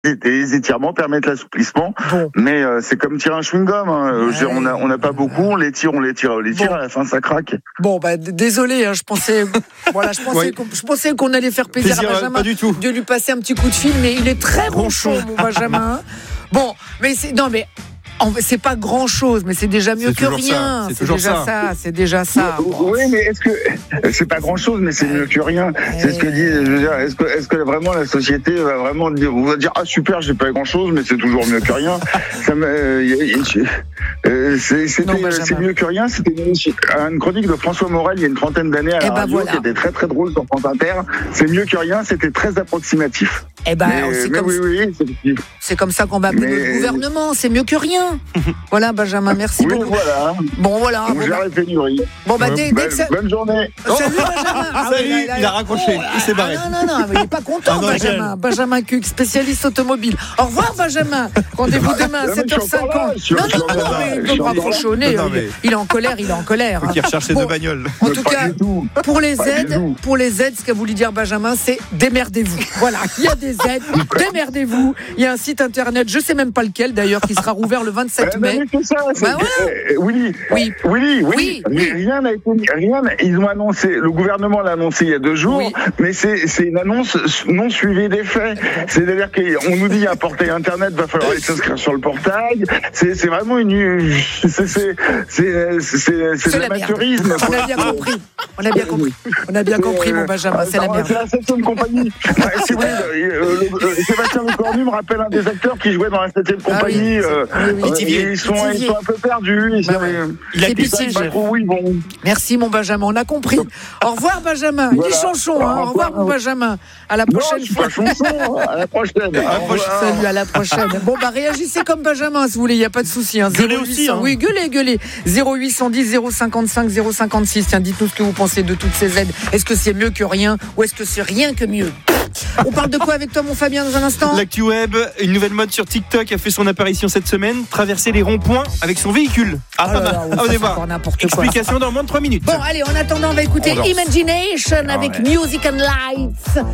Les étirements permettent l'assouplissement, mais c'est comme tirer un chewing-gum. Hein. On n'a pas beaucoup, on les tire, à la fin ça craque. Bon, désolé, hein, je pensais qu'on allait faire plaisir à Benjamin, pas du tout. De lui passer un petit coup de fil, mais il est très ronchon, mon Benjamin. Bon, mais c'est pas grand chose, mais c'est déjà mieux que rien. C'est déjà ça. Oui, mais est-ce que c'est pas grand chose, mais c'est mieux que rien. C'est ce que dit. Je veux dire, est-ce que vraiment la société va vraiment dire, on va dire ah super, j'ai pas grand chose, mais c'est toujours mieux que rien. C'est mieux que rien. C'était une chronique de François Morel il y a une trentaine d'années à la radio qui était très très drôle sur France Inter. C'est mieux que rien. C'était très approximatif. C'est comme ça qu'on va appeler notre gouvernement. C'est mieux que rien. Voilà, Benjamin, merci beaucoup. Voilà. On gère les pénuries. Bonne journée. Salut, Benjamin. Salut, il a raccroché, il s'est barré. Non, mais il n'est pas content, Benjamin. Benjamin Cuc, spécialiste automobile. Au revoir, Benjamin. Rendez-vous demain à 7h50. Non, il ne peut pas raccrocher au nez. Il est en colère. Il recherche ses deux bagnoles. En tout cas, pour les aides, ce qu'a voulu dire Benjamin, c'est démerdez-vous. Voilà, il y a des aides, démerdez-vous. Il y a un site internet, je ne sais même pas lequel d'ailleurs, qui sera rouvert le 27 mai. C'est ça. Oui. Rien n'a été. Ils ont annoncé. Le gouvernement l'a annoncé il y a 2 jours, mais c'est une annonce non suivie des faits. C'est-à-dire qu'on nous dit il y a un portail internet, va falloir aller s'inscrire sur le portail. C'est vraiment c'est l'amateurisme. On a bien compris, mon Benjamin. C'est la merde. C'est la 7e compagnie. Sébastien Lecornu me rappelle un des acteurs qui jouait dans la 7e compagnie. Ils sont un peu perdus. Il a Merci, mon Benjamin. On a compris. Au revoir, Benjamin. Il est chanchon. Au revoir, mon Benjamin. À la prochaine fois. À la prochaine. Salut, à la prochaine. Bon, réagissez comme Benjamin, si vous voulez. Il n'y a pas de souci. Gueulez aussi. Oui, gueulez. 0810 055 056. Tiens, dites-nous ce que vous pensez de toutes ces aides. Est-ce que c'est mieux que rien ou est-ce que c'est rien que mieux? On parle de quoi avec toi, mon Fabien, dans un instant? L'actu web, une nouvelle mode sur TikTok a fait son apparition cette semaine. Traverser les ronds-points avec son véhicule. Vous allez voir. Explication dans moins de 3 minutes. Bon, allez, en attendant, on va écouter Imagination avec Music and Lights.